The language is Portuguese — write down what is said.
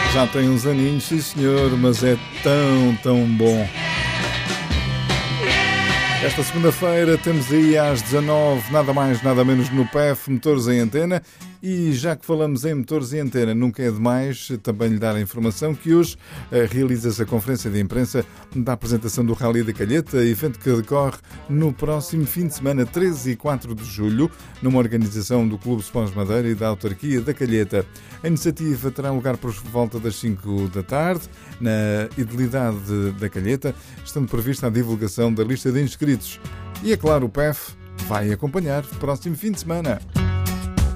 Já tem uns aninhos, sim senhor, mas é tão bom. Esta segunda-feira temos aí às 19, nada mais, nada menos no PEF, Motores em Antena. E já que falamos em motores e antena, nunca é demais também lhe dar a informação que hoje realiza-se a conferência de imprensa da apresentação do Rally da Calheta, evento que decorre no próximo fim de semana, 13 e 4 de julho, numa organização do Clube Spons Madeira e da Autarquia da Calheta. A iniciativa terá lugar por volta das 5 da tarde, na Idilidade da Calheta, estando prevista a divulgação da lista de inscritos. E é claro, o PEF vai acompanhar o próximo fim de semana.